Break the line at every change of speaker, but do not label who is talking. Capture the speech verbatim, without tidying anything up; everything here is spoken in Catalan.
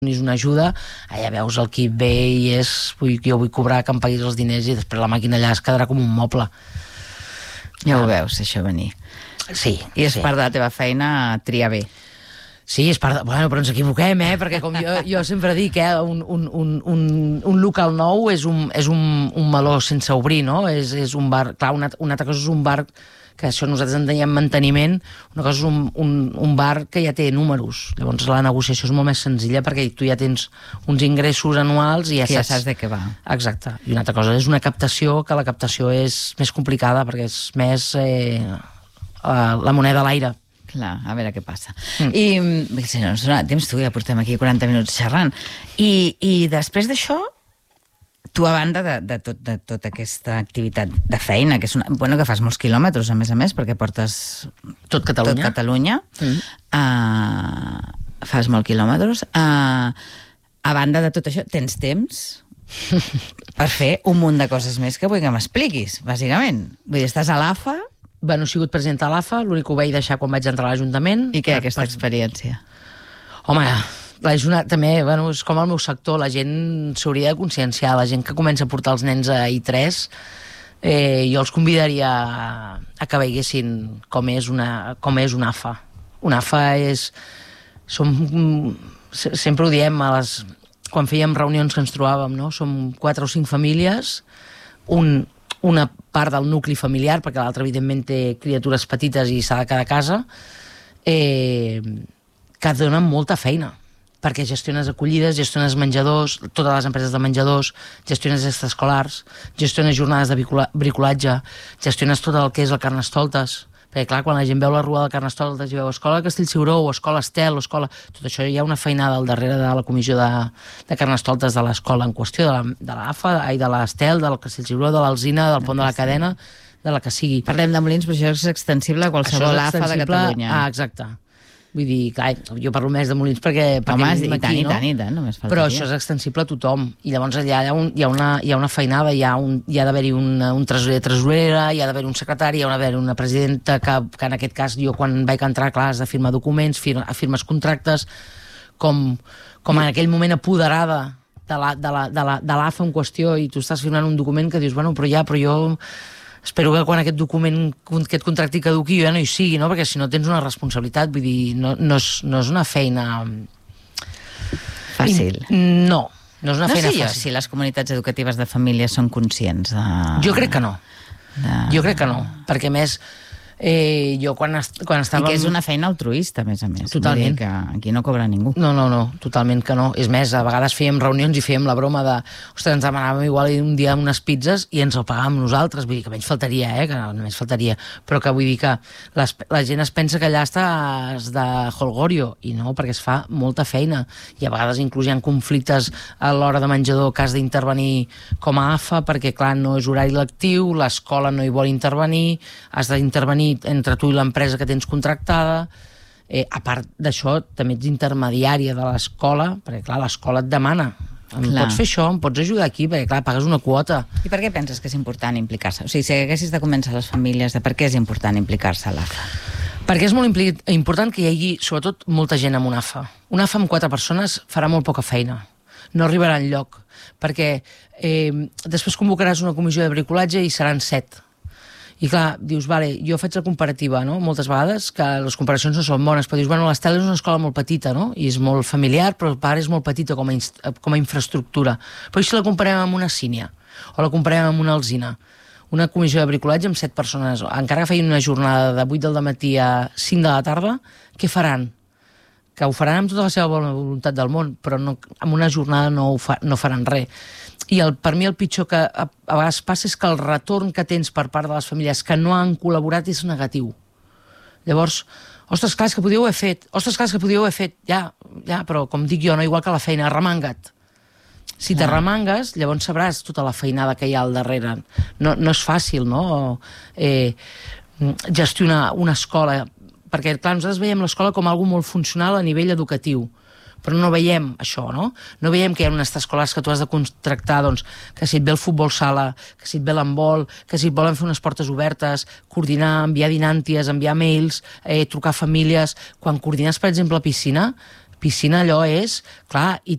és una ajuda, allà veus el qui ve i és, vull, jo vull cobrar que em paguis els diners i després la màquina allà es quedarà com un moble.
Ja ho veus, això venir.
Sí.
I és
sí.
part de la teva feina triar bé.
Sí, és part de... Bueno, però ens equivoquem, eh? Perquè com jo, jo sempre dic, eh? Un, un, un, un, un local nou és un, és un, un meló sense obrir, no? És, és un bar... Clar, una, una altra cosa és un bar que això nosaltres en teníem manteniment, una cosa és un, un, un bar que ja té números. Llavors la negociació és molt més senzilla perquè tu ja tens uns ingressos anuals i ja,
que ja
saps...
saps de què va.
Exacte. I una altra cosa és una captació, que la captació és més complicada perquè és més eh, la moneda a l'aire.
Clar, a veure què passa. Mm. I, si no ens dona temps, tu ja portem aquí quaranta minuts xerrant. I, i després d'això, tu, a banda de, de, tot, de tota aquesta activitat de feina, que és una, bueno, que fas molts quilòmetres, a més a més, perquè portes
tot Catalunya,
tot Catalunya mm. uh, fas molts quilòmetres, uh, a banda de tot això, tens temps per fer un munt de coses més que vull que m'expliquis, bàsicament. Vull dir, estàs a l'A F A...
Bueno, he sigut presidenta de l'A F A, l'únic que ho vaig deixar quan vaig entrar a l'Ajuntament.
I què, aquesta experiència?
Home, és una, també, bueno, és com el meu sector, la gent s'hauria de conscienciar, la gent que comença a portar els nens a I tres, eh, jo els convidaria a, a que veiessin com és una, com és una A F A. Una A F A és... Som, sempre ho diem, a les, quan fèiem reunions que ens trobàvem, no? Som quatre o cinc famílies, un... una part del nucli familiar, perquè l'altra, evidentment, té criatures petites i s'ha de quedar a casa, eh, que donen molta feina, perquè gestiones acollides, gestiones menjadors, totes les empreses de menjadors, gestiones extraescolars, gestiones jornades de bricolatge, gestiones tot el que és el Carnestoltes, perquè, clar, quan la gent veu la rua del Carnestoltes i veu Escola Castellciuró o Escola Estel o Escola... Tot això hi ha una feinada al darrere de la comissió de, de Carnestoltes de l'escola en qüestió, de la, de l'A F A, de l'Estel, del Castellciuró, de l'Alzina, del Pont de la Cadena, de la que sigui.
Parlem de molins, però això és extensible a qualsevol A F A de Catalunya.
Ah, exacte. Vull dir, clar, jo parlo més de molins perquè... perquè
home, i tant,
aquí,
i
no?
tant, i tant, només faltaria.
Però això és extensible a tothom. I llavors allà hi ha, un, hi ha, una, hi ha una feinada, hi ha, un, hi ha d'haver-hi un, un tresorer tresorera, hi ha d'haver un secretari, hi ha d'haver una presidenta, que, que en aquest cas jo quan vaig entrar, clar, has de firmar documents, firma, firmes contractes, com, com en aquell moment apoderada de l'A F A en qüestió, i tu estàs firmant un document que dius, bueno, però ja, però jo... Espero que quan aquest document, aquest contracte caduqui, jo ja no hi sigui, no? Perquè si no tens una responsabilitat, vull dir, no, no, és, no és una feina...
Fàcil.
No, no és una
no
feina
sé jo
fàcil.
Si les comunitats educatives de famílies són conscients de...
Jo crec que no. De... Jo crec que no, perquè a més... Eh, jo quan, est quan estàvem...
I que és una feina altruista, a més a més.
Totalment.
Que aquí no cobra ningú.
No, no, no, totalment que no. És més, a vegades fèiem reunions i fèiem la broma de... Ostres, ens demanàvem igual un dia unes pizzas i ens el pagàvem nosaltres. Vull dir que menys faltaria, eh? Que només faltaria. Però que vull dir que les, la gent es pensa que allà estàs de holgorio, i no, perquè es fa molta feina. I a vegades inclús hi ha conflictes a l'hora de menjador que has d'intervenir com a A F A, perquè, clar, no és horari lectiu, l'escola no hi vol intervenir, has d'intervenir entre tu i l'empresa que tens contractada. Eh, a part d'això, també ets intermediària de l'escola, perquè clar, l'escola et demana, em clar. Pots fer això, em pots ajudar aquí, perquè clar, pagues una quota.
I per què penses que és important implicar-se? O sigui, si haguessis de convèncer les famílies de per què és important implicar-se a l'A F A?
Perquè és molt important que hi hagi, sobretot, molta gent amb una A F A. Una A F A amb quatre persones farà molt poca feina. No arribarà enlloc, perquè eh, després convocaràs una comissió de bricolatge i seran set. I clar, dius, vale, jo faig la comparativa, no? Moltes vegades, que les comparacions no són bones, però dius, bueno, l'Estel és una escola molt petita, no? I és molt familiar, però el pare és molt petita com a, com a infraestructura. Però si la comparem amb una Sínia, o la comparem amb una Alzina, una comissió de bricolatge amb set persones, encara que feien una jornada de vuit del matí a cinc de la tarda, què faran? Que ho faran amb tota la seva bona voluntat del món, però no, amb una jornada no, ho fa, no faran res. I el, per mi el pitjor que a, a vegades passa és que el retorn que tens per part de les famílies que no han col·laborat és negatiu. Llavors, ostres, clar, és que podíeu haver fet, ostres, clar, és que podíeu haver fet, ja, ja, però com dic jo, no igual que la feina, arremanga't. Si te remangues, llavors sabràs tota la feinada que hi ha al darrere. No, no és fàcil, no?, eh, gestionar una escola, perquè, clar, nosaltres veiem l'escola com algo molt funcional a nivell educatiu, però no veiem això, no? No veiem que hi ha unes escoles que tu has de contractar, doncs, que si et ve el futbol sala, que si et ve l'handbol, que si et volen fer unes portes obertes, coordinar, enviar dinànties, enviar mails, eh, trucar a famílies. Quan coordines, per exemple, a piscina, Piscina allò és, clar, i